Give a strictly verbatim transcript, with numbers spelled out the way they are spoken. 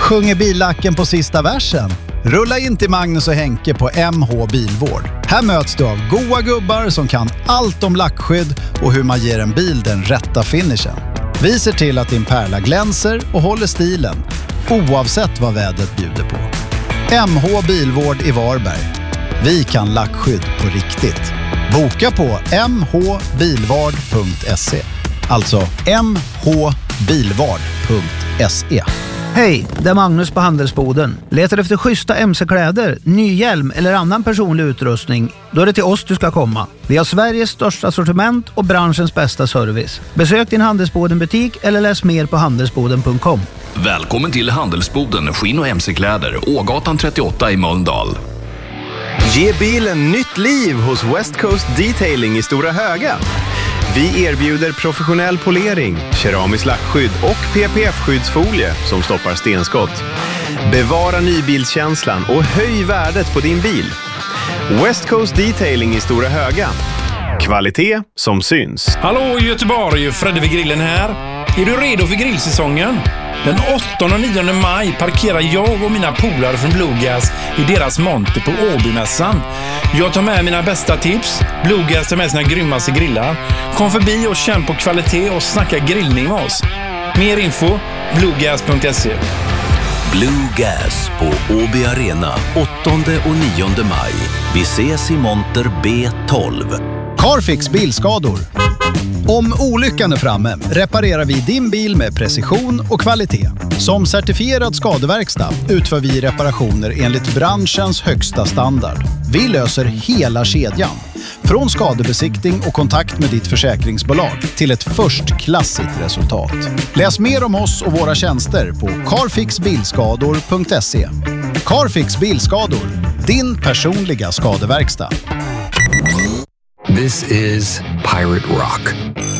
Sjunger billacken på sista versen? Rulla in till Magnus och Henke på M H Bilvård. Här möts du av goa gubbar som kan allt om lackskydd och hur man ger en bil den rätta finishen. Vi ser till att din pärla glänser och håller stilen, oavsett vad vädret bjuder på. M H Bilvård i Varberg. Vi kan lackskydd på riktigt. Boka på m h bilvard punkt se. Alltså m h bilvard punkt se. Hej, det är Magnus på Handelsboden. Letar efter schyssta M C-kläder, ny hjälm eller annan personlig utrustning? Då är det till oss du ska komma. Vi har Sveriges största sortiment och branschens bästa service. Besök din Handelsboden-butik eller läs mer på handelsboden punkt com. Välkommen till Handelsboden, skinn- och M C-kläder, Ågatan trettioåtta i Mölndal. Ge bilen nytt liv hos West Coast Detailing i Stora Höga. Vi erbjuder professionell polering, keramisk lackskydd och P P F-skyddsfolie som stoppar stenskott. Bevara nybilskänslan och höj värdet på din bil. West Coast Detailing i Stora Höga. Kvalitet som syns. Hallå Göteborg, Fredde vid grillen här. Är du redo för grillsäsongen? Den åttonde och nionde maj parkerar jag och mina polare från Bluegas i deras monter på Åbymässan. Jag tar med mina bästa tips. Bluegas tar med sina grymmaste grillar. Kom förbi och känn på kvalitet och snacka grillning med oss. Mer info, bluegas punkt se. Bluegas på Åby Arena åttonde och nionde maj. Vi ses i monter B tolv. Carfix bilskador. Om olyckan är framme reparerar vi din bil med precision och kvalitet. Som certifierad skadeverkstad utför vi reparationer enligt branschens högsta standard. Vi löser hela kedjan. Från skadebesiktning och kontakt med ditt försäkringsbolag till ett förstklassigt resultat. Läs mer om oss och våra tjänster på carfix bilskador punkt se. Carfix bilskador, din personliga skadeverkstad. This is Pirate Rock.